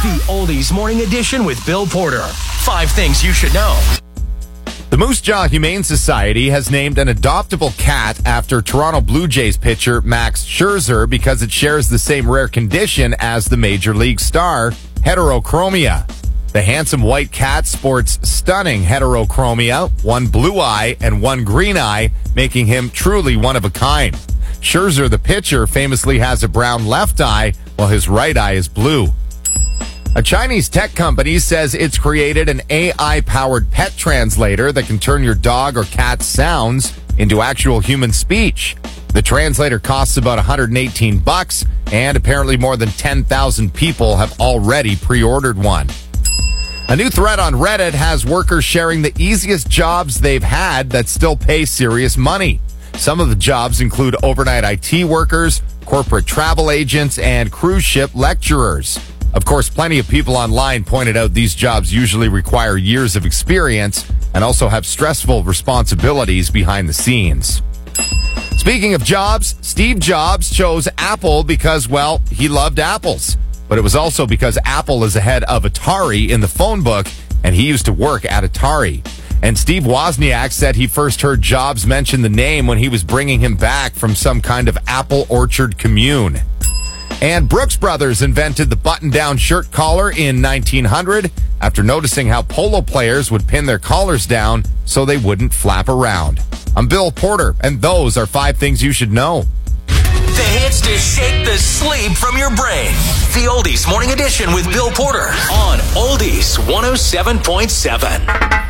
The Oldies Morning Edition with Bill Porter. 5 things you should know. The Moose Jaw Humane Society has named an adoptable cat after Toronto Blue Jays pitcher Max Scherzer because it shares the same rare condition as the Major League star, heterochromia. The handsome white cat sports stunning heterochromia, one blue eye and one green eye, making him truly one of a kind. Scherzer, the pitcher, famously has a brown left eye, while his right eye is blue. A Chinese tech company says it's created an AI-powered pet translator that can turn your dog or cat's sounds into actual human speech. The translator costs about $118, and apparently more than 10,000 people have already pre-ordered one. A new thread on Reddit has workers sharing the easiest jobs they've had that still pay serious money. Some of the jobs include overnight IT workers, corporate travel agents, and cruise ship lecturers. Of course, plenty of people online pointed out these jobs usually require years of experience and also have stressful responsibilities behind the scenes. Speaking of jobs, Steve Jobs chose Apple because, well, he loved apples. But it was also because Apple is ahead of Atari in the phone book, and he used to work at Atari. And Steve Wozniak said he first heard Jobs mention the name when he was bringing him back from some kind of apple orchard commune. And Brooks Brothers invented the button-down shirt collar in 1900 after noticing how polo players would pin their collars down so they wouldn't flap around. I'm Bill Porter, and those are 5 things you should know. The hits to shake the sleep from your brain. The Oldies Morning Edition with Bill Porter on Oldies 107.7.